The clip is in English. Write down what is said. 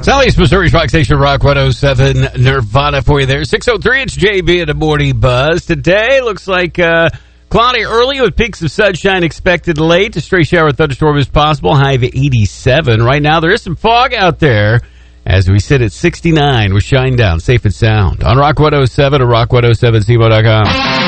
Southeast Missouri's Rock Station, Rock 107, Nirvana for you there. 6:03, it's JB and the Morning Buzz. Today looks like cloudy early with peaks of sunshine expected late. A stray shower or thunderstorm is possible, high of 87. Right now there is some fog out there as we sit at 69 with Shine Down, safe and sound. On Rock 107 or rock107cmo.com.